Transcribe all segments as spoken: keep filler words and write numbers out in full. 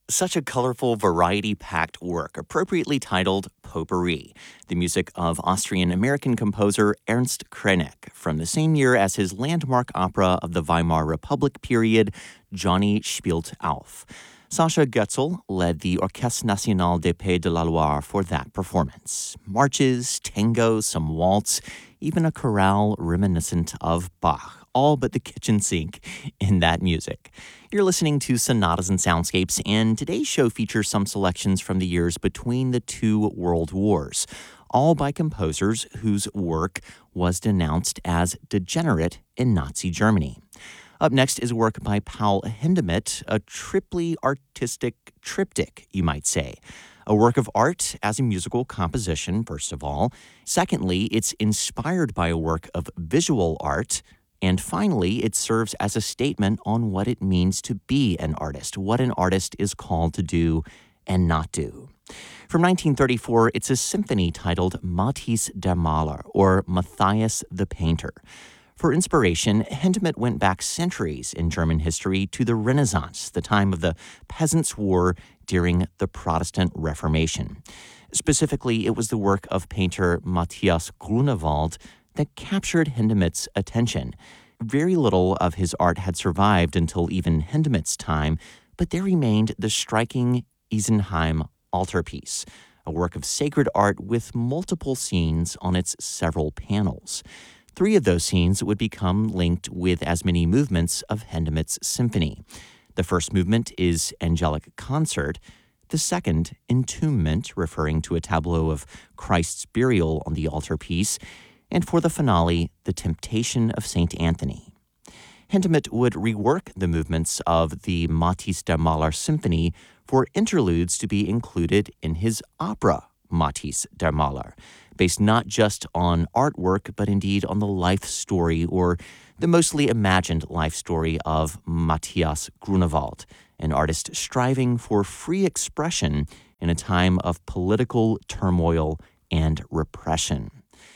Such a colorful, variety-packed work, appropriately titled Potpourri, the music of Austrian-American composer Ernst Krenek, from the same year as his landmark opera of the Weimar Republic period, Johnny spielt auf. Sascha Goetzel led the Orchestre Nationale des Pays de la Loire for that performance. Marches, tango, some waltz, even a chorale reminiscent of Bach, all but the kitchen sink in that music. You're listening to Sonatas and Soundscapes, and today's show features some selections from the years between the two world wars, all by composers whose work was denounced as degenerate in Nazi Germany. Up next is work by Paul Hindemith, a triply artistic triptych, you might say. A work of art as a musical composition, first of all. Secondly, it's inspired by a work of visual art. And finally, it serves as a statement on what it means to be an artist, what an artist is called to do and not do. From nineteen thirty-four, it's a symphony titled Matthäus der Maler, or Matthias the Painter. For inspiration, Hindemith went back centuries in German history to the Renaissance, the time of the Peasants' War during the Protestant Reformation. Specifically, it was the work of painter Matthias Grunewald that captured Hindemith's attention. Very little of his art had survived until even Hindemith's time, but there remained the striking Isenheim altarpiece, a work of sacred art with multiple scenes on its several panels. Three of those scenes would become linked with as many movements of Hindemith's symphony. The first movement is Angelic Concert, the second, Entombment, referring to a tableau of Christ's burial on the altarpiece, and for the finale, The Temptation of Saint Anthony. Hindemith would rework the movements of the Matthias der Maler Symphony for interludes to be included in his opera, Matthias der Maler, based not just on artwork, but indeed on the life story, or the mostly imagined life story of Matthias Grunewald, an artist striving for free expression in a time of political turmoil and repression.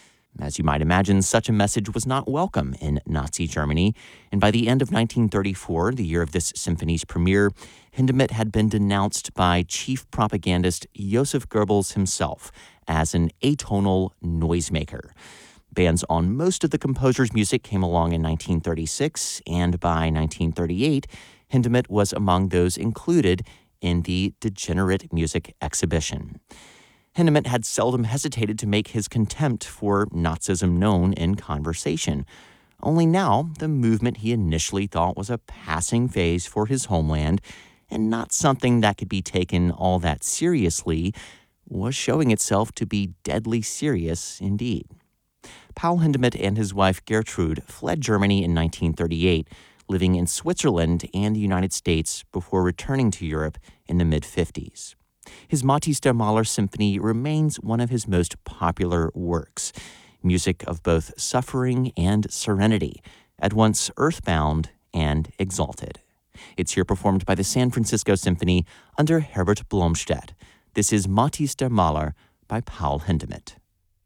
As you might imagine, such a message was not welcome in Nazi Germany, and by the end of nineteen thirty-four, the year of this symphony's premiere, Hindemith had been denounced by chief propagandist Joseph Goebbels himself as an atonal noisemaker. Bans on most of the composer's music came along in nineteen thirty-six, and by nineteen thirty-eight, Hindemith was among those included in the Degenerate Music Exhibition. Hindemith had seldom hesitated to make his contempt for Nazism known in conversation. Only now, the movement he initially thought was a passing phase for his homeland, and not something that could be taken all that seriously, was showing itself to be deadly serious indeed. Paul Hindemith and his wife Gertrude fled Germany in nineteen thirty-eight, living in Switzerland and the United States before returning to Europe in the mid-fifties. His Matthias der Maler Symphony remains one of his most popular works, music of both suffering and serenity, at once earthbound and exalted. It's here performed by the San Francisco Symphony under Herbert Blomstedt. This is Matthias der Maler by Paul Hindemith.